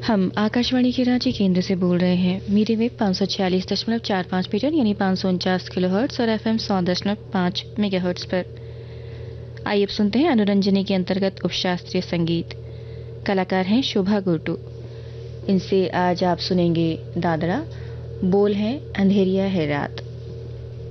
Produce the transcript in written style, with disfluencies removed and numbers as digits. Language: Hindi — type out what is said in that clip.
हम आकाशवाणी के रांची केंद्र से बोल रहे हैं। मीडियम वेव 546.45 मीटर यानी 549 किलोहर्ट्ज और एफएम 100.5 मेगाहर्ट्ज पर। आइए अब सुनते हैं अनुरंजनी के अंतर्गत उपशास्त्रीय संगीत। कलाकार हैं शोभा गुर्टू। इनसे आज आप सुनेंगे दादरा, बोल है अंधेरिया है रात।